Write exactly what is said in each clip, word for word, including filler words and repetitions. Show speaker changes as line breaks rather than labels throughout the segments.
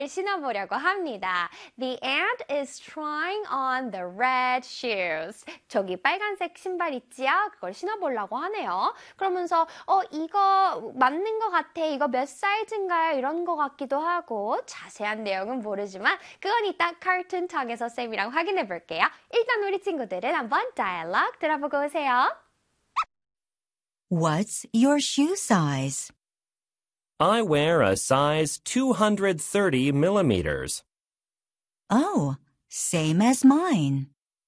신어보려고 합니다. The ant is trying on the red shoes. 저기 빨간색 신발 있지요? 그걸 신어보려고 하네요. 그러면서 어 이거 맞는 것 같아. 이거 몇 사이즈인가요? 이런 것 같기도 하고 자세한 내용은 모르지만 그건 이따 카툰 톡에서 쌤이랑 확인해 볼게요. 일단 우리 친구들은 한번 다이얼로그 들어보고 오세요.
What's your shoe size?
I wear a size two hundred thirty millimeters.
Oh, same as mine.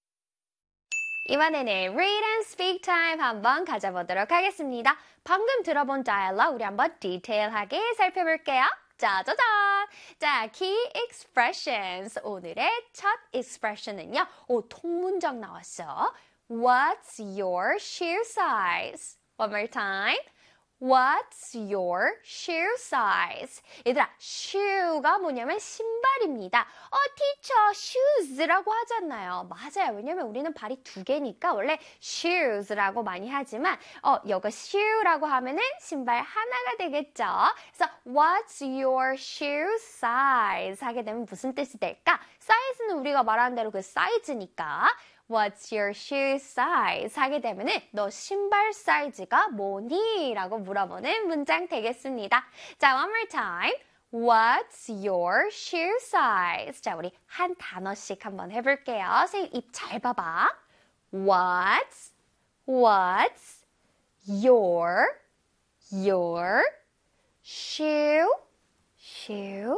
이번에는 read and speak time 한번 가져보도록 하겠습니다. 방금 들어본 dialogue 우리 한번 디테일하게 살펴볼게요. 짜자잔! 자, key expressions. 오늘의 첫 expression은요. 오, 통문장 나왔어. What's your shoe size? One more time. What's your shoe size? 얘들아, shoe가 뭐냐면 신발입니다. 어, teacher, shoes라고 하잖아요. 맞아요. 왜냐면 우리는 발이 두 개니까 원래 shoes라고 많이 하지만 어, 이거 shoe라고 하면은 신발 하나가 되겠죠. 그래서 What's your shoe size? 하게 되면 무슨 뜻이 될까? 사이즈는 우리가 말하는 대로 그 사이즈니까 What's your shoe size? 하게 되면은 너 신발 사이즈가 뭐니? 라고 물어보는 문장 되겠습니다. 자, one more time. What's your shoe size? 자, 우리 한 단어씩 한번 해볼게요. 선생님 입 잘 봐봐. What's, what's your, your shoe, shoe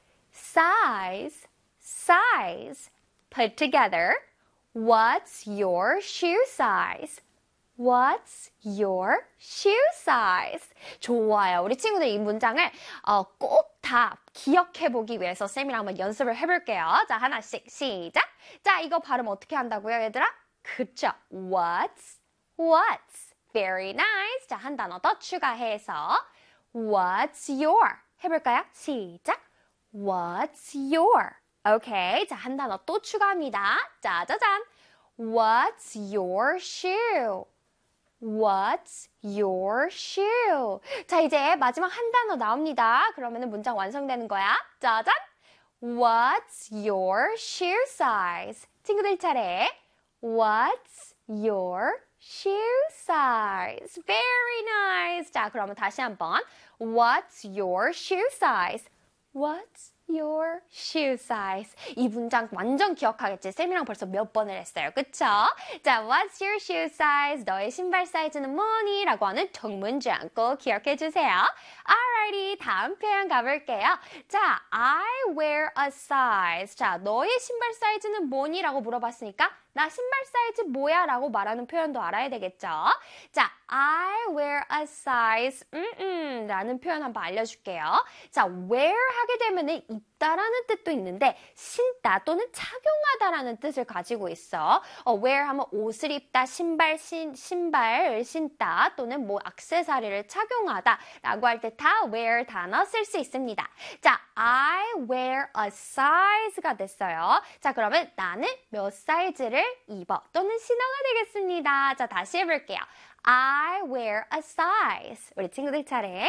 size, size. Put together. What's your shoe size? What's your shoe size? 좋아요. 우리 친구들 이 문장을 어, 꼭 다 기억해보기 위해서 쌤이랑 한번 연습을 해볼게요. 자, 하나씩 시작. 자, 이거 발음 어떻게 한다고요, 얘들아? 그쵸. What's, what's. Very nice. 자, 한 단어 더 추가해서 What's your? 해볼까요? 시작. What's your? 오케이. 자, 한 단어 또 추가합니다. 짜자잔. What's your shoe? What's your shoe? 자, 이제 마지막 한 단어 나옵니다. 그러면은 문장 완성되는 거야. 짜잔. What's your shoe size? 친구들 차례. What's your shoe size? Very nice. 자, 그러면 다시 한번. What's your shoe size? What's your shoe size? 이 문장 완전 기억하겠지? 쌤이랑 벌써 몇 번을 했어요. 그쵸? 자, what's your shoe size? 너의 신발 사이즈는 뭐니? 라고 하는 통문장 꼭 기억해 주세요. Alrighty, 다음 표현 가볼게요. 자, I wear a size. 자, 너의 신발 사이즈는 뭐니? 라고 물어봤으니까 나 신발 사이즈 뭐야? 라고 말하는 표현도 알아야 되겠죠? 자, I wear a size 음, 음, 라는 표현 한번 알려줄게요. 자, wear 하게 되면은 입다라는 뜻도 있는데 신다 또는 착용하다라는 뜻을 가지고 있어. 어, wear 하면 옷을 입다, 신발, 신, 신발을 신다 또는 뭐 액세서리를 착용하다 라고 할 때 다 wear 단어 쓸 수 있습니다. 자, I wear a size가 됐어요. 자, 그러면 나는 몇 사이즈를 입어 또는 신어가 되겠습니다. 자, 다시 해볼게요. I wear a size. 우리 친구들 차례.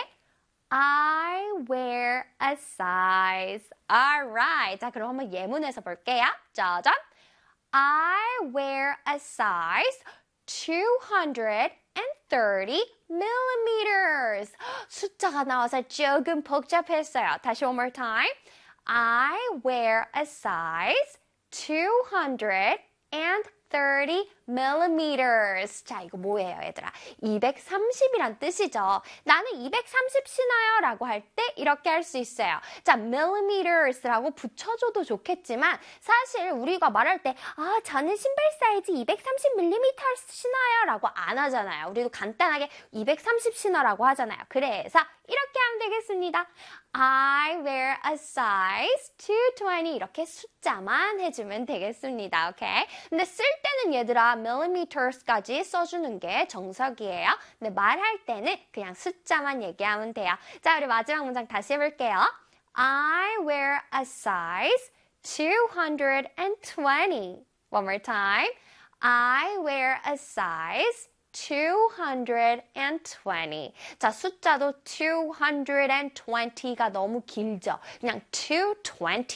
I wear a size. Alright. 자, 그럼 한번 예문에서 볼게요. 짜잔. I wear a size two hundred thirty millimeters. 숫자가 나와서 조금 복잡했어요. 다시 one more time. I wear a size two hundred thirty millimeters. 자, 이거 뭐예요, 얘들아? 이백삼십이란 뜻이죠. 나는 이백삼십 신어요 라고 할 때 이렇게 할 수 있어요. 자, millimeters라고 붙여줘도 좋겠지만 사실 우리가 말할 때 아, 저는 신발 사이즈 이백삼십 밀리미터 신어요 라고 안 하잖아요. 우리도 간단하게 이백삼십 신어라고 하잖아요. 그래서 이렇게 하면 되겠습니다. I wear a size two twenty 이렇게 숫자만 해주면 되겠습니다. 오케이? 근데 쓸 때는 얘들아 millimeters까지 써주는 게 정석이에요. 근데 말할 때는 그냥 숫자만 얘기하면 돼요. 자, 우리 마지막 문장 다시 해볼게요. I wear a size two hundred twenty. One more time. I wear a size two hundred twenty. 자, 숫자도 two hundred twenty가 너무 길죠? 그냥 two hundred twenty